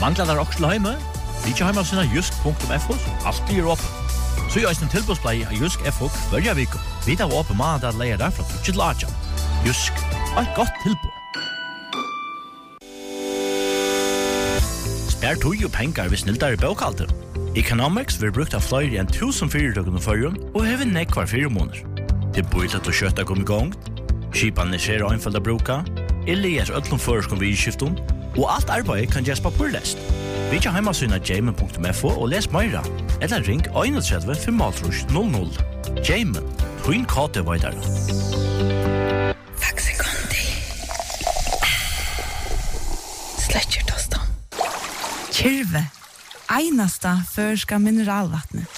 Manglar der også heime? Vi ikke heima sinna jysk.fo, alltid er opp. Så gjør en tilbudsblei av Jysk FO hver vik. Vi tar opp mandag leier derfra til Laja. Jysk, et godt tilbud. Spær tog og pengar hvis snildar i bøkalter. Economics vil brukt av flere enn 1000 fyrirtøkken og førjun, og hever nekvar 4 måneder. Det bor til å kjøtta kom i gang, skipan er skjer og innfald å bruka, eller er ødlom føreskom vi i skiften, og alt arbeid kan gjøres papurlest. Vi ikke heimasyna jamen.fo og les meira, eller ring 31 500. Jamen, twin kate vaidar. Faxi Kondi. Sletcher tostan. Kyrve, einasta førska mineralvattnet.